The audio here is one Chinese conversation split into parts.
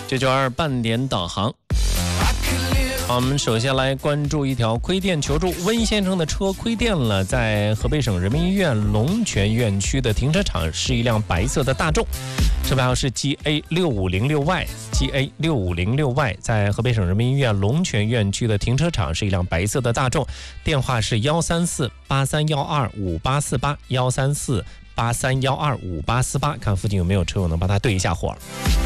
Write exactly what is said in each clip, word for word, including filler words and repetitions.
九九二半点导航。好，我们首先来关注一条亏电求助。温先生的车亏电了，在河北省人民医院龙泉院区的停车场是一辆白色的大众，车牌号是 G A 六五零六 Y G A 六五零六 Y， 在河北省人民医院龙泉院区的停车场是一辆白色的大众，电话是幺三四八三幺二五八四八幺三四八三幺二五八四八，看附近有没有车友能帮他对一下火。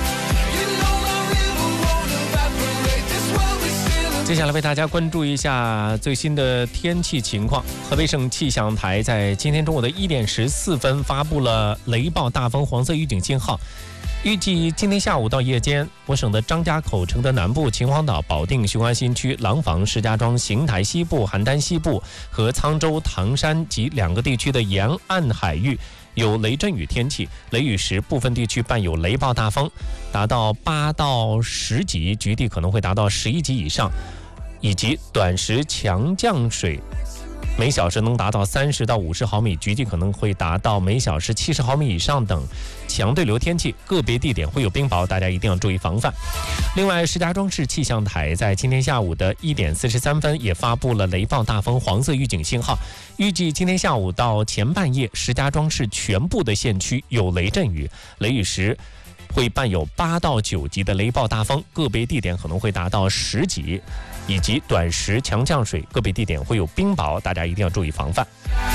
接下来为大家关注一下最新的天气情况。河北省气象台在今天中午的一点十四分发布了雷暴大风黄色预警信号。预计今天下午到夜间，我省的张家口、承德南部、秦皇岛、保定、雄安新区、廊坊、石家庄、邢台西部、邯郸西部和沧州、唐山及两个地区的沿岸海域有雷阵雨天气，雷雨时部分地区伴有雷暴大风，达到八到十级，局地可能会达到十一级以上，以及短时强降水每小时能达到三十到五十毫米，局地可能会达到每小时七十毫米以上等强对流天气，个别地点会有冰雹，大家一定要注意防范。另外，石家庄市气象台在今天下午的一点四十三分也发布了雷暴大风黄色预警信号，预计今天下午到前半夜，石家庄市全部的县区有雷阵雨，雷雨时会伴有八到九级的雷暴大风，个别地点可能会达到十级，以及短时强降水，个别地点会有冰雹，大家一定要注意防范。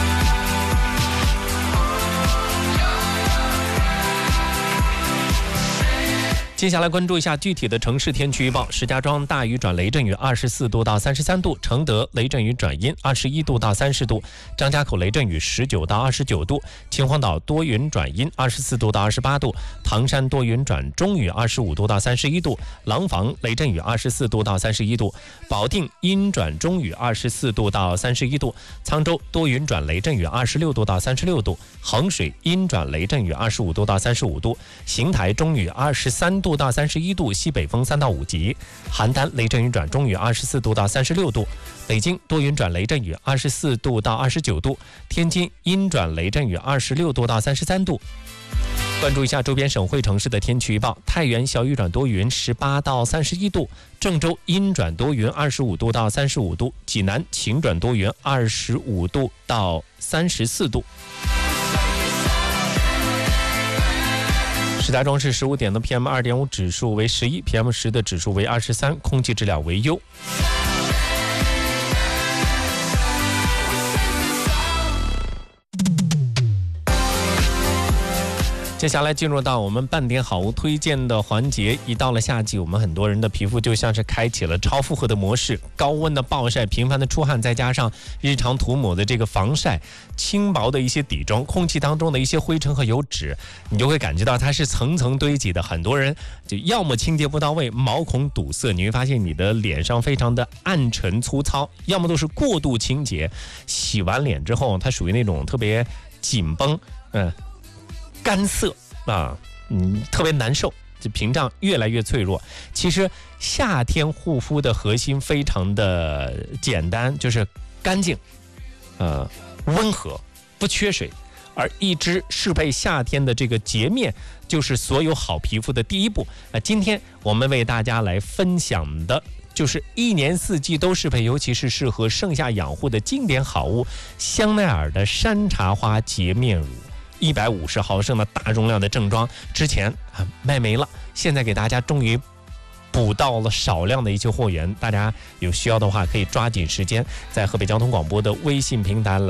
接下来关注一下具体的城市天气预报。石家庄大雨转雷阵雨二十四度到三十三度，承德雷阵雨转阴二十一度到三十度，张家口雷阵雨十九到二十九度，秦皇岛多云转阴二十四度到二十八度，唐山多云转中雨二十五度到三十一度，廊坊雷阵雨二十四度到三十一度，保定阴转中雨二十四度到三十一度，沧州多云转雷阵雨二十六度到三十六度，衡水阴转雷阵雨二十五度到三十五度，邢台中雨二十三度到三十一度，西北风三到五级，邯郸雷阵雨转中雨二十四度到三十六度，北京多云转雷阵雨二十四度到二十九度，天津阴转雷阵雨二十六度到三十三度。关注一下周边省会城市的天气预报。太原小雨转多云十八到三十一度，郑州阴转多云二十五度到三十五度，济南晴转多云二十五度到三十四度。石家庄市十五点的 P M 二点五 指数为十一 ，P M 十 的指数为二十三，空气质量为优。接下来进入到我们半点好物推荐的环节。一到了夏季，我们很多人的皮肤就像是开启了超负荷的模式，高温的暴晒，频繁的出汗，再加上日常涂抹的这个防晒，轻薄的一些底妆，空气当中的一些灰尘和油脂，你就会感觉到它是层层堆积的。很多人就要么清洁不到位，毛孔堵塞，你会发现你的脸上非常的暗沉粗糙，要么都是过度清洁，洗完脸之后它属于那种特别紧绷，嗯。干涩啊，嗯，特别难受，这屏障越来越脆弱。其实夏天护肤的核心非常的简单，就是干净，呃，温和，不缺水。而一支适配夏天的这个洁面，就是所有好皮肤的第一步。那今天我们为大家来分享的就是一年四季都适配，尤其是适合盛夏养护的经典好物——香奈儿的山茶花洁面乳。一百五十毫升的大容量的正装，之前啊卖没了，现在给大家终于补到了少量的一些货源，大家有需要的话可以抓紧时间在河北交通广播的微信平台来